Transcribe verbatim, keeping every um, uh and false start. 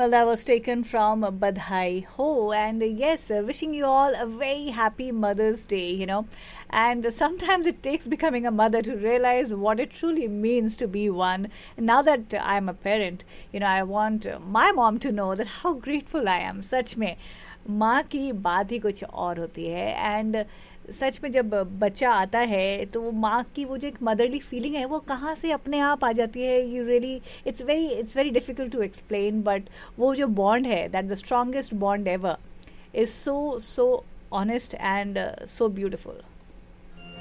Well, that was taken from Badhai Ho, and yes, uh, wishing you all a very happy Mother's Day, you know. And sometimes it takes becoming a mother to realize what it truly means to be one. And now that I'm a parent, you know, I want uh, my mom to know that how grateful I am. सच में माँ की बात ही कुछ और होती है and such में जब बच्चा आता है तो वो माँ की वो जो एक मदरली फीलिंग है वो कहाँ से अपने आप आ जाती है you really it's very it's very difficult to explain but वो जो बॉन्ड है that the strongest bond ever is so so honest and so beautiful